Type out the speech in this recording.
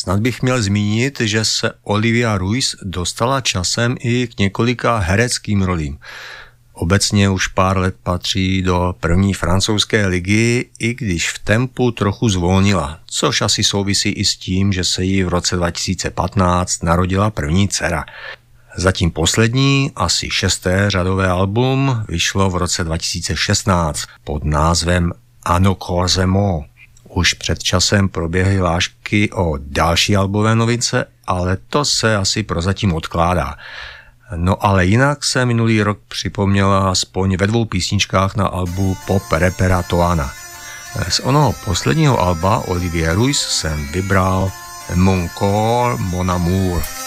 snad bych měl zmínit, že se Olivia Ruiz dostala časem i k několika hereckým rolím. Obecně už pár let patří do první francouzské ligy, i když v tempu trochu zvolnila, což asi souvisí i s tím, že se jí v roce 2015 narodila první dcera. Zatím poslední, asi 6. řadové album vyšlo v roce 2016 pod názvem Ano Corsemo. Už před časem proběhly hlášky o další albové novince, ale to se asi prozatím odkládá. No ale jinak se minulý rok připomněla aspoň ve 2 písničkách na albu pop rapera Toana. Z onoho posledního alba Olivia Ruiz jsem vybral Mon Corps, Mon Amour.